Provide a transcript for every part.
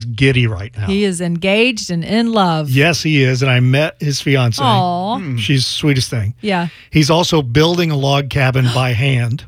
giddy right now. He is engaged and in love. Yes, he is. And I met his fiance. Aw. She's the sweetest thing. Yeah. He's also building a log cabin by hand.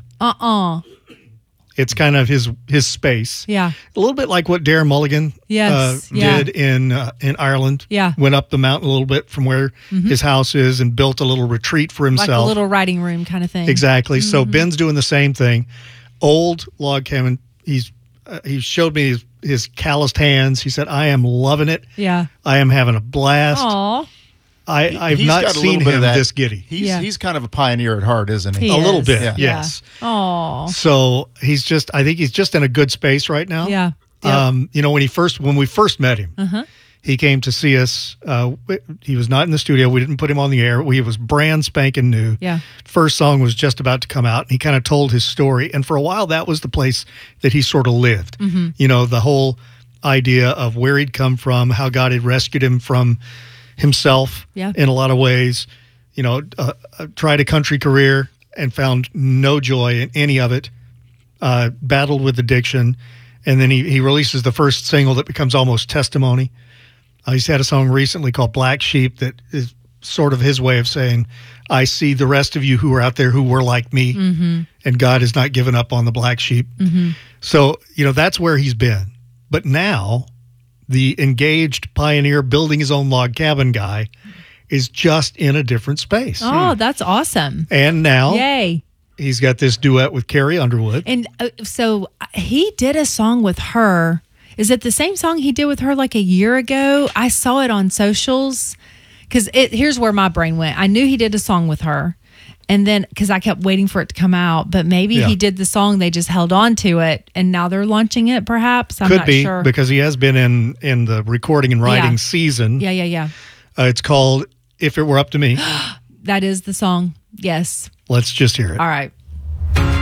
It's kind of his space. Yeah. A little bit like what Darren Mulligan did in Ireland. Yeah. Went up the mountain a little bit from where his house is and built a little retreat for himself. Like a little writing room kind of thing. Exactly. So Ben's doing the same thing. Old log cabin. He showed me his calloused hands. He said, I am loving it. Yeah. I am having a blast. Aw. I've not seen him this giddy. He's kind of a pioneer at heart, isn't he? He a little is. bit, Yeah. yes. Aw. So I think he's just in a good space right now. Yeah. When we first met him, he came to see us. He was not in the studio. We didn't put him on the air. He was brand spanking new. Yeah. First song was just about to come out, and he kind of told his story. And for a while, that was the place that he sort of lived. The whole idea of where he'd come from, how God had rescued him from himself in a lot of ways. Tried a country career and found no joy in any of it. Battled with addiction, and then he releases the first single that becomes almost testimony. He's had a song recently called Black Sheep that is sort of his way of saying, I see the rest of you who are out there who were like me, and God has not given up on the black sheep. So, that's where he's been. But now, the engaged pioneer building his own log cabin guy is just in a different space. Oh, that's awesome. And now Yay. He's got this duet with Carrie Underwood. And so he did a song with her. Is it the same song he did with her like a year ago? I saw it on socials. Because here's where my brain went. I knew he did a song with her. And then, because I kept waiting for it to come out, but maybe he did the song, they just held on to it, and now they're launching it, perhaps? I'm not sure. Because he has been in the recording and writing season. Yeah. It's called If It Were Up to Me. That is the song. Yes. Let's just hear it. All right.